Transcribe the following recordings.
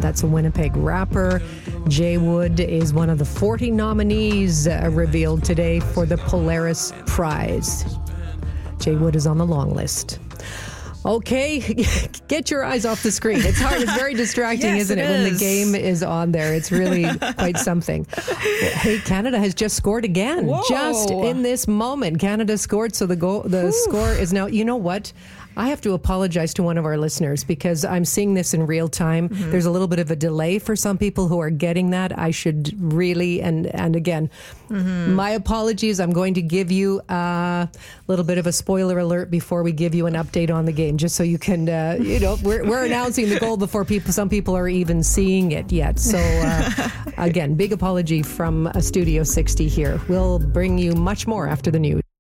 That's a Winnipeg rapper. Jay Wood is one of the 40 nominees revealed today for the Polaris Prize. Jay Wood is on the long list. Okay, get your eyes off the screen. It's hard. It's very distracting, isn't it? When the game is on there, it's really quite something. Hey, Canada has just scored again. Whoa. Just in this moment, Canada scored. So the score is now. You know what? I have to apologize to one of our listeners because I'm seeing this in real time. Mm-hmm. There's a little bit of a delay for some people who are getting that. I should really, and again, my apologies. I'm going to give you a little bit of a spoiler alert before we give you an update on the game, just so you can, we're announcing the goal before some people are even seeing it yet. So again, big apology from Studio 60 here. We'll bring you much more after the news.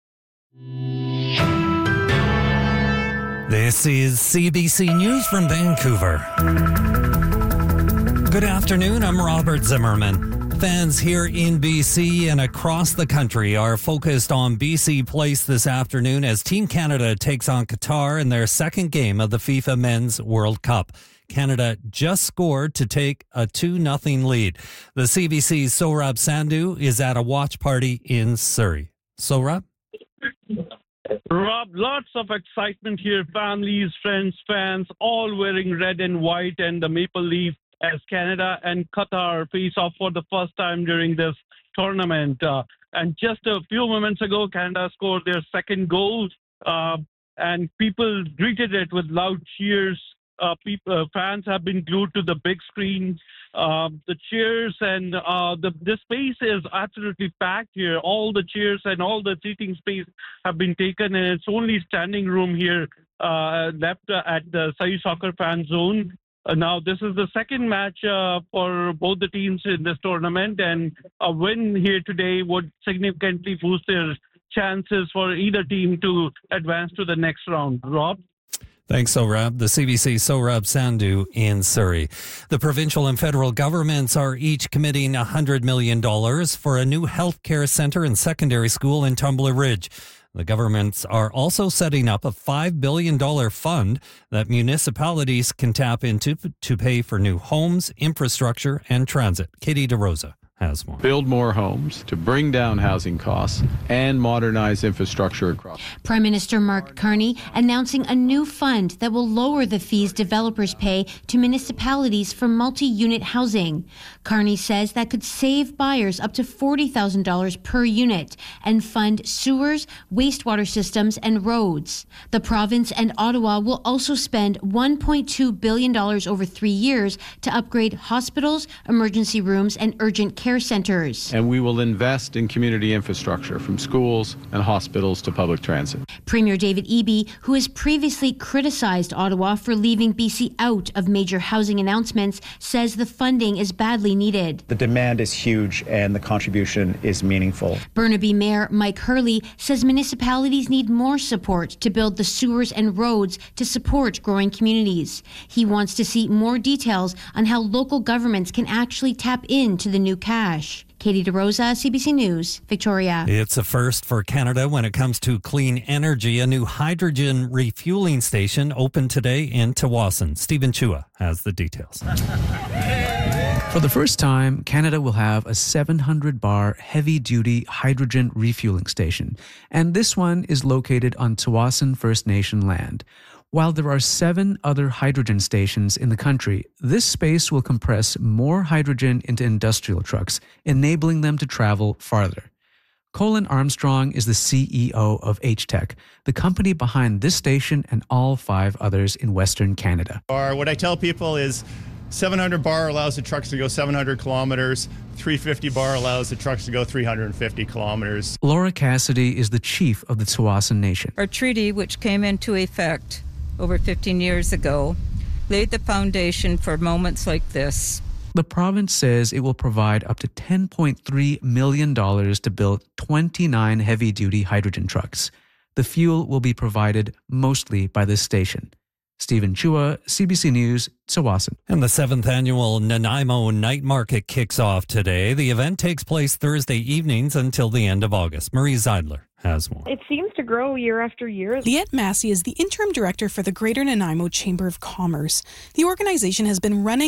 This is CBC News from Vancouver. Good afternoon, I'm Robert Zimmerman. Fans here in BC and across the country are focused on BC Place this afternoon as Team Canada takes on Qatar in their second game of the FIFA Men's World Cup. Canada just scored to take a 2-0 lead. The CBC's Sohrab Sandhu is at a watch party in Surrey. Sohrab? Rob, lots of excitement here. Families, friends, fans, all wearing red and white and the maple leaf as Canada and Qatar face off for the first time during this tournament. And just a few moments ago, Canada scored their second goal, and people greeted it with loud cheers. Fans have been glued to the big screen. The cheers and the space is absolutely packed here. All the chairs and all the seating space have been taken, and it's only standing room here left at the Surrey Soccer Fan Zone. Now, this is the second match for both the teams in this tournament, and a win here today would significantly boost their chances for either team to advance to the next round. Rob? Thanks, Sohrab. The CBC Sohrab Sandhu in Surrey. The provincial and federal governments are each committing $100 million for a new healthcare centre and secondary school in Tumbler Ridge. The governments are also setting up a $5 billion fund that municipalities can tap into to pay for new homes, infrastructure, and transit. Katie DeRosa has more. Build more homes to bring down housing costs and modernize infrastructure across. Prime Minister Mark Carney announcing a new fund that will lower the fees developers pay to municipalities for multi-unit housing. Carney says that could save buyers up to $40,000 per unit and fund sewers, wastewater systems, and roads. The province and Ottawa will also spend $1.2 billion over 3 years to upgrade hospitals, emergency rooms, and urgent care centers. And we will invest in community infrastructure from schools and hospitals to public transit. Premier David Eby, who has previously criticized Ottawa for leaving BC out of major housing announcements, says the funding is badly needed. The demand is huge and the contribution is meaningful. Burnaby Mayor Mike Hurley says municipalities need more support to build the sewers and roads to support growing communities. He wants to see more details on how local governments can actually tap into the new cash. Katie DeRosa, CBC News, Victoria. It's a first for Canada when it comes to clean energy. A new hydrogen refueling station opened today in Tsawwassen. Stephen Chua has the details. For the first time, Canada will have a 700-bar heavy-duty hydrogen refueling station, and this one is located on Tsawwassen First Nation land. While there are 7 other hydrogen stations in the country, this space will compress more hydrogen into industrial trucks, enabling them to travel farther. Colin Armstrong is the CEO of HTEC, the company behind this station and all 5 others in Western Canada. What I tell people is 700 bar allows the trucks to go 700 kilometers. 350 bar allows the trucks to go 350 kilometers. Laura Cassidy is the chief of the Tsawwassen Nation. Our treaty, which came into effect over 15 years ago, laid the foundation for moments like this. The province says it will provide up to $10.3 million to build 29 heavy-duty hydrogen trucks. The fuel will be provided mostly by this station. Stephen Chua, CBC News, Tsawwassen. And the 7th annual Nanaimo Night Market kicks off today. The event takes place Thursday evenings until the end of August. Marie Zeidler has more. It seems to grow year after year. Liette Massey is the interim director for the Greater Nanaimo Chamber of Commerce. The organization has been running